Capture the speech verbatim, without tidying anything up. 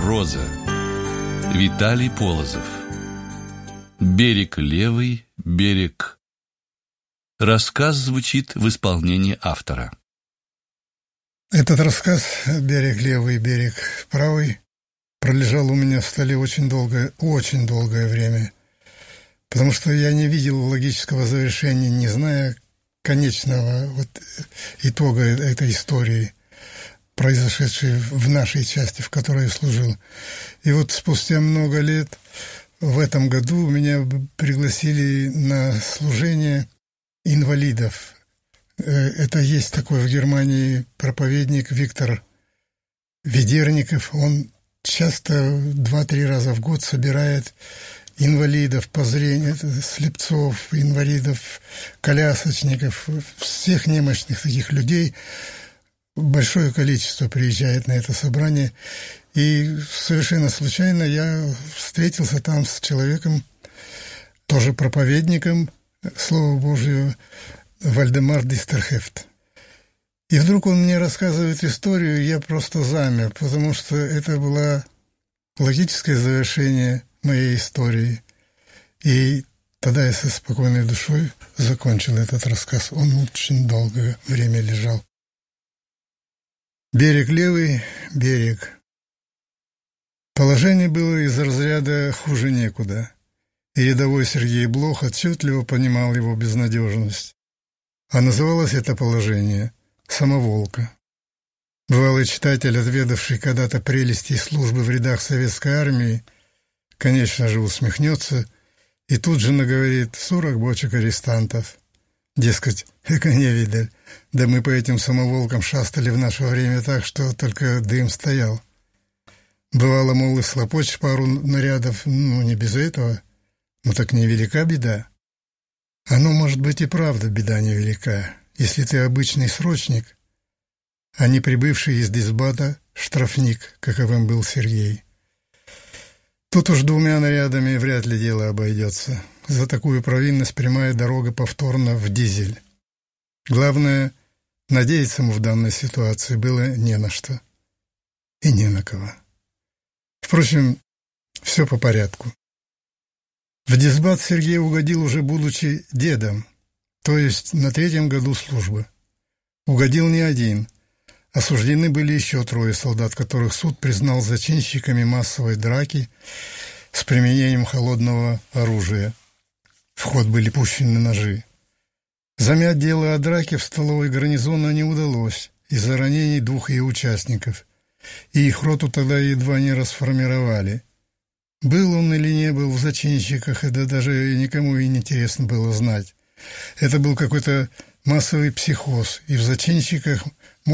Проза. Виталий Полозов. Берег левый, берег. Рассказ звучит в исполнении автора. Этот рассказ «Берег левый, берег правый» пролежал у меня в столе очень долгое, очень долгое время, потому что я не видел логического завершения, не зная конечного вот итога этой истории, произошедшей в нашей части, в которой я служил. И вот спустя много лет, в этом году, меня пригласили на служение инвалидов. Это есть такой в Германии проповедник Виктор Ведерников. Он часто два-три раза в год собирает инвалидов по зрению, слепцов, инвалидов, колясочников, всех немощных таких людей. Большое количество приезжает на это собрание. И совершенно случайно я встретился там с человеком, тоже проповедником Слова Божьего, Вальдемар Дистерхефт. И вдруг он мне рассказывает историю, и я просто замер, потому что это было логическое завершение моей истории. И тогда я со спокойной душой закончил этот рассказ. Он очень долгое время лежал. Берег левый, берег. Положение было из разряда «хуже некуда», и рядовой Сергей Блох отчетливо понимал его безнадежность. А называлось это положение «самоволка». Бывалый читатель, отведавший когда-то прелести службы в рядах советской армии, конечно же, усмехнется и тут же наговорит сорок бочек арестантов. Дескать, эка невидаль, да мы по этим самоволкам шастали в наше время так, что только дым стоял. Бывало, мол, и слопочешь пару нарядов, ну, не без этого, ну так невелика беда. Оно, может быть, и правда беда невелика, если ты обычный срочник, а не прибывший из дисбата штрафник, каковым был Сергей. Тут уж двумя нарядами вряд ли дело обойдется. За такую провинность прямая дорога повторно в дизель. Главное, надеяться ему в данной ситуации было не на что и не на кого. Впрочем, все по порядку. В дисбат Сергей угодил уже будучи дедом, то есть на третьем году службы. Угодил не один. Осуждены были еще трое солдат, которых суд признал зачинщиками массовой драки с применением холодного оружия. В ход были пущены ножи. Замять дело о драке в столовой гарнизона не удалось из-за ранений двух ее участников, и их роту тогда едва не расформировали. Был он или не был в зачинщиках, это даже никому и не интересно было знать. Это был какой-то массовый психоз, и в зачинщиках